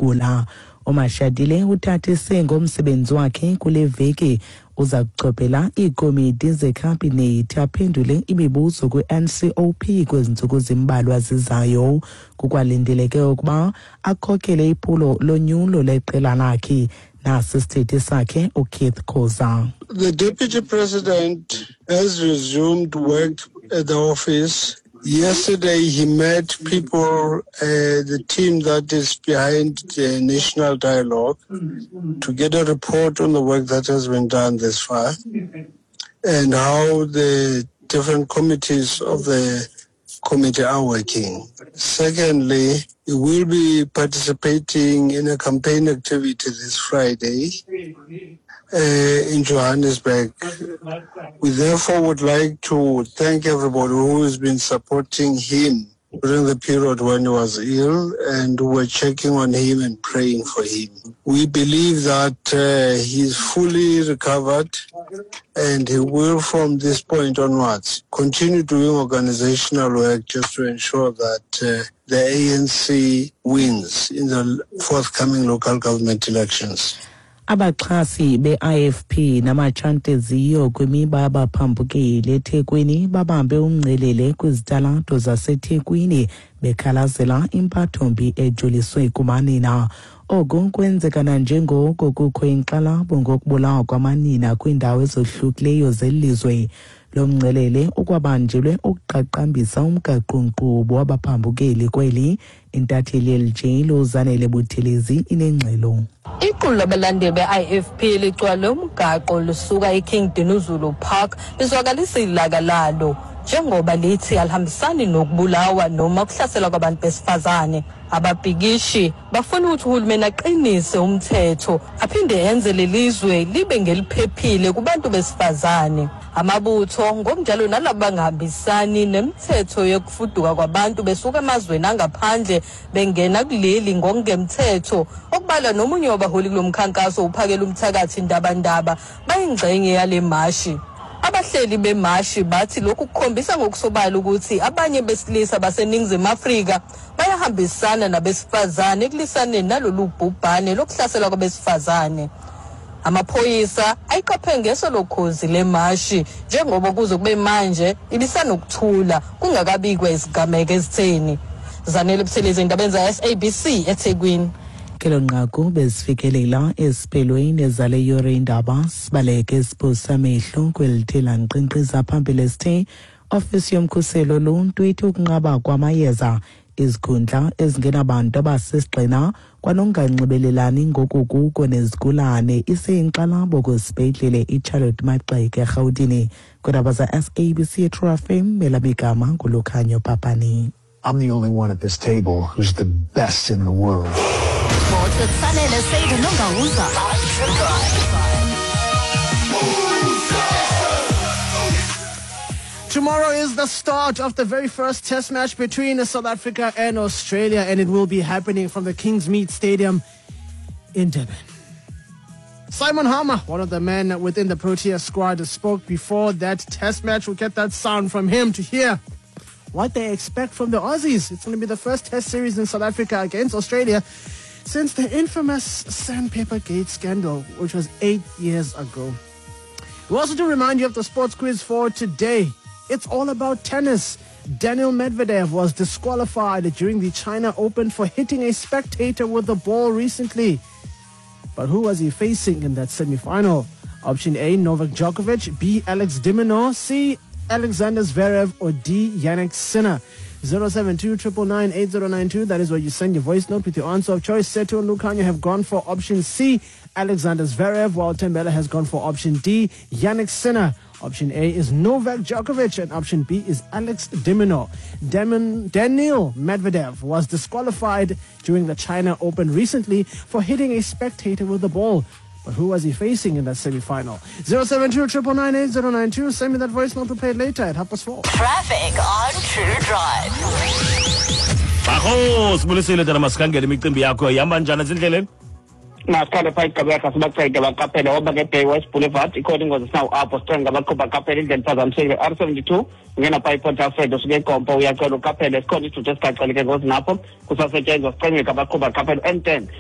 ukugula. uMashadile uthathise ngomsebenzi wakhe kule veki uza kuchopela iikomiti zekhabhinethi aphendule imibuzo kwi-NCOP kwezinsuku zimbalwa zizayo. Kukwalindeleke ukuba akhokele iphulo lonyulo leqela lakhe. Nasi isithethi sakhe uKeith Khoza. The Deputy President has resumed work at the office. Yesterday he met people, the team that is behind the National Dialogue, to get a report on the work that has been done this far and how the different committees of the committee are working. Secondly, he will be participating in a campaign activity this Friday in Johannesburg. We therefore would like to thank everybody who has been supporting him during the period when he was ill and who were checking on him and praying for him. We believe that he's fully recovered and he will from this point onwards continue doing organizational work just to ensure that the ANC wins in the forthcoming local government elections. Abaxhasi be-IFP namatshanteziyo kwimiba abaphambukile eThekwini babambe umngcelele kwizitalato zaseThekwini bekhalazela impathombi ejoliswe kumanina. Oku kwenzeka nanjengoko kukho inkxalabo ngokubulawa kwamanina kwiindawo ezohlukileyo zelizwe. Lo mngcelele ukwabanjelwe ukuqaqambisa umgaqo-nkqubo wabaphambukeli kweli. Intatheli LJ Lozanele Buthelezi inengxelo. Iqulu labalandeli be-IFP ligcwele umgaqo lusuka eKing Dinuzulu Park lizwakalisa ilaka lalo njengoba lithi alihambisani nokubulawa noma ukuhlasela kwabantu besifazane. Ababhikishi bafuna ukuthi uhulumeni aqinise umthetho aphinde enze lelizwe libe ngeliphephile kubantu besifazane. Amabutho ngokunjalo nalabo bangahambisani nemithetho yokufuduka kwabantu besuka emazweni angaphandle bengena kuleli ngokungemthetho okubala nomunye wabaholi kulomkhankaso uphakela umthakathi indabandaba bayingxenye yale mashi. Abahleli bemashi bathi lokhu kukhombisa ngokusobala ukuthi abanye besilisa baseNingizimu Afrika bayahambisana nabesifazane ekulisaneni nalolu bhubhane lokuhlasela kwabesifazane. Amaphoyisa ayiqaphe ngeso lokhozi lemashi njengoba kuze kube manje ibisanokuthula kungakabikwa izigameko ezitheni. Zanele Buthelezi indaba zenza SABC eThekwini. Kelo nqaku bezifikelela esiphelweni ezale yore indaba sibaleke isiphosa amehlo kwelithela nkqenkqiza phambili sithe ofisi yomkhuselo loluntu ithi ukunqaba kwamayeza izikhundla ezingenabantu abasisigxina kwanonganxibelelani ngokukuko nezigulane iseyinkxalabo kwisibhedlele iCharlotte Maxeke eRhawutini. Kwiindaba za-SABC True FM Melamigama nguLukhanyo Papani. I'm the only one at this table who's the best in the world. Tomorrow is the start of the very first test match between South Africa and Australia, and it will be happening from the Kingsmead Stadium in Durban. Simon Harmer, one of the men within the Protea squad, spoke before that test match. We'll get that sound from him to hear what they expect from the Aussies. It's going to be the first test series in South Africa against Australia since the infamous Sandpaper Gate scandal, which was 8 years ago. We also do remind you of the sports quiz for today. It's all about tennis. Daniil Medvedev was disqualified during the China Open for hitting a spectator with the ball recently. But who was he facing in that semi-final? Option A, Novak Djokovic. B, Alex de Minaur. C, Alexander Zverev. Or D, Jannik Sinner. 072-999-8092. That is where you send your voice note with your answer of choice. Seto and Lukhanyo have gone for option C, Alexander Zverev, while Tembele has gone for option D, Jannik Sinner. Option A is Novak Djokovic and option B is Alex de Minaur. Daniil Medvedev was disqualified during the China Open recently for hitting a spectator with the ball. But who was he facing in that semi-final? 072-999-8092. Send me that voice note to play it later at 4:30. Traffic on True Drive. Sibulisile tena masikangela imicimbi yakho ihamba njani ezindleleni? Masikale pha igqibeka sibacede baqaphele oba ke West Boulevard according was now up strong ngabaqhuba qaphele indlela phazamiseke R72 ngena pha iPort Alfred usuke eGompo uyacela uqaphele sikhona isithuthi esicacele ke ngozinapho kusasetshenzwa sicengeka baqhuba qaphele N10